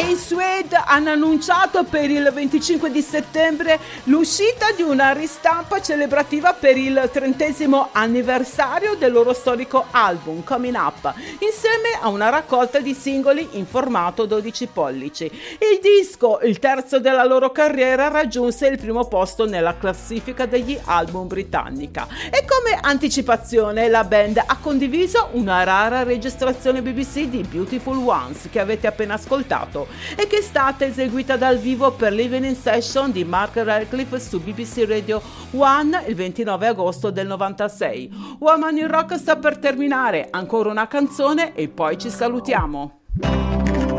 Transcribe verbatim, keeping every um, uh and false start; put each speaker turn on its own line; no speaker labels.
E i Suede hanno annunciato per il venticinque di settembre l'uscita di una ristampa celebrativa per il trentesimo anniversario del loro storico album Coming Up, insieme a una raccolta di singoli in formato dodici pollici. Il disco, il terzo della loro carriera, raggiunse il primo posto nella classifica degli album britannica. E come anticipazione la band ha condiviso una rara registrazione B B C di Beautiful Ones che avete appena ascoltato e che è stata eseguita dal vivo per l'Evening Session di Mark Radcliffe su B B C Radio uno il ventinove agosto del novantasei. Woman in Rock sta per terminare, ancora una canzone e poi ci salutiamo.